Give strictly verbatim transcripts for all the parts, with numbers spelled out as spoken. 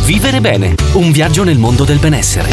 Vivere bene, un viaggio nel mondo del benessere.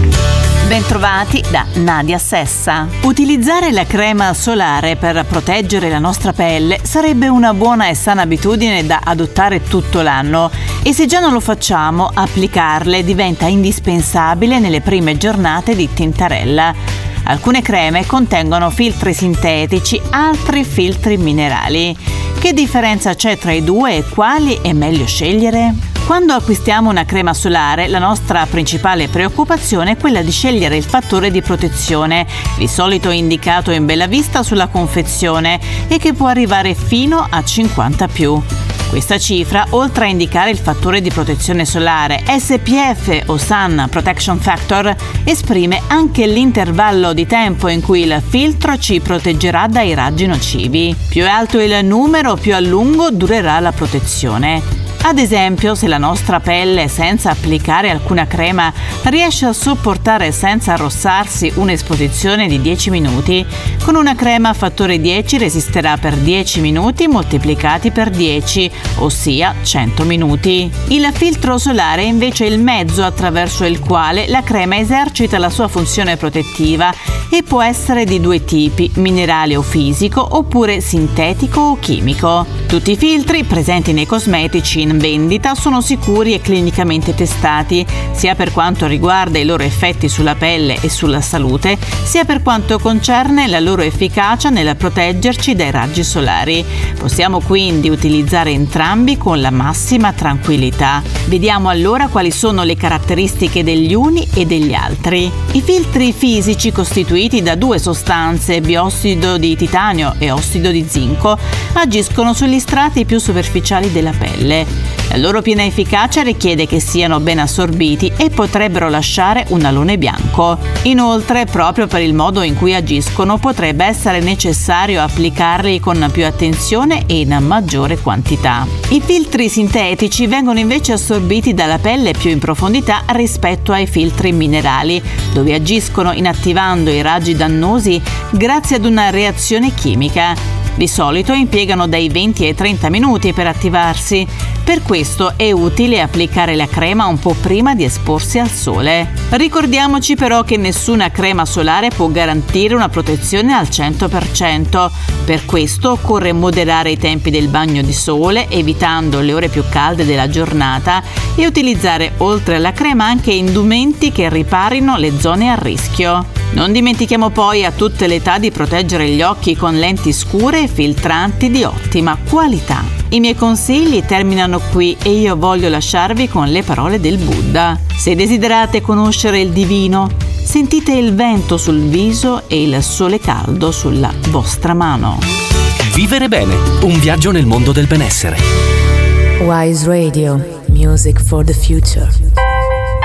Bentrovati da Nadia Sessa. Utilizzare la crema solare per proteggere la nostra pelle sarebbe una buona e sana abitudine da adottare tutto l'anno e se già non lo facciamo, applicarle diventa indispensabile nelle prime giornate di tintarella. Alcune creme contengono filtri sintetici, altri filtri minerali. Che differenza c'è tra i due e quali è meglio scegliere? Quando acquistiamo una crema solare, la nostra principale preoccupazione è quella di scegliere il fattore di protezione, di solito indicato in bella vista sulla confezione e che può arrivare fino a cinquanta più. Questa cifra, oltre a indicare il fattore di protezione solare S P F o Sun Protection Factor, esprime anche l'intervallo di tempo in cui il filtro ci proteggerà dai raggi nocivi. Più è alto il numero, più a lungo durerà la protezione. Ad esempio, se la nostra pelle, senza applicare alcuna crema, riesce a sopportare senza arrossarsi un'esposizione di dieci minuti, con una crema a fattore dieci resisterà per dieci minuti moltiplicati per dieci, ossia cento minuti. Il filtro solare è invece il mezzo attraverso il quale la crema esercita la sua funzione protettiva e può essere di due tipi, minerale o fisico, oppure sintetico o chimico. Tutti i filtri presenti nei cosmetici in vendita sono sicuri e clinicamente testati, sia per quanto riguarda i loro effetti sulla pelle e sulla salute, sia per quanto concerne la loro efficacia nel proteggerci dai raggi solari. Possiamo quindi utilizzare entrambi con la massima tranquillità. Vediamo allora quali sono le caratteristiche degli uni e degli altri. I filtri fisici, costituiti da due sostanze, biossido di titanio e ossido di zinco, agiscono sugli strati più superficiali della pelle. La loro piena efficacia richiede che siano ben assorbiti e potrebbero lasciare un alone bianco. Inoltre, proprio per il modo in cui agiscono, potrebbe essere necessario applicarli con più attenzione e in maggiore quantità. I filtri sintetici vengono invece assorbiti dalla pelle più in profondità rispetto ai filtri minerali, dove agiscono inattivando i raggi dannosi grazie ad una reazione chimica. Di solito impiegano dai venti ai trenta minuti per attivarsi. Per questo è utile applicare la crema un po' prima di esporsi al sole. Ricordiamoci però che nessuna crema solare può garantire una protezione al cento per cento. Per questo occorre moderare i tempi del bagno di sole, evitando le ore più calde della giornata e utilizzare oltre alla crema anche indumenti che riparino le zone a rischio. Non dimentichiamo poi a tutte le età di proteggere gli occhi con lenti scure e filtranti di ottima qualità. I miei consigli terminano qui e io voglio lasciarvi con le parole del Buddha. Se desiderate conoscere il divino, sentite il vento sul viso e il sole caldo sulla vostra mano. Vivere bene, un viaggio nel mondo del benessere. Wise Radio, music for the future.